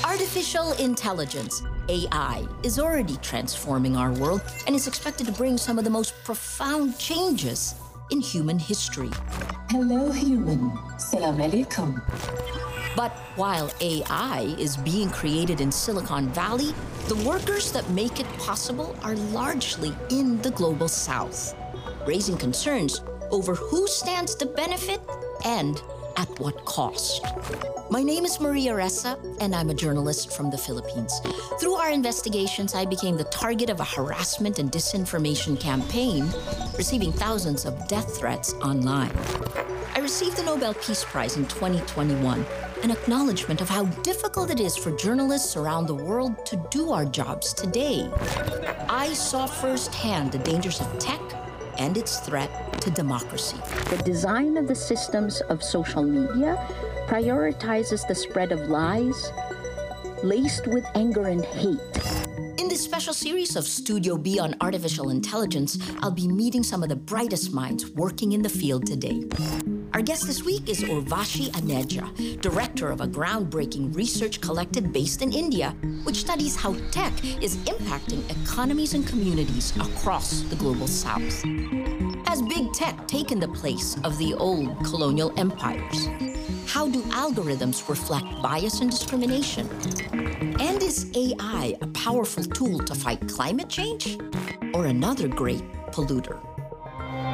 Artificial intelligence, AI, is already transforming our world and is expected to bring some of the most profound changes in human history. Hello, human. Salam alaikum. But while AI is being created in Silicon Valley, the workers that make it possible are largely in the global South, raising concerns over who stands to benefit and at what cost. My name is Maria Ressa, and I'm a journalist from the Philippines. Through our investigations, I became the target of a harassment and disinformation campaign, receiving thousands of death threats online. I received the Nobel Peace Prize in 2021, an acknowledgement of how difficult it is for journalists around the world to do our jobs today. I saw firsthand the dangers of tech and its threat to democracy. The design of the systems of social media prioritizes the spread of lies laced with anger and hate. In this special series of Studio B on artificial intelligence, I'll be meeting some of the brightest minds working in the field today. Our guest this week is Urvashi Aneja, director of a groundbreaking research collective based in India, which studies how tech is impacting economies and communities across the global South. Has big tech taken the place of the old colonial empires? How do algorithms reflect bias and discrimination? And is AI a powerful tool to fight climate change or another great polluter?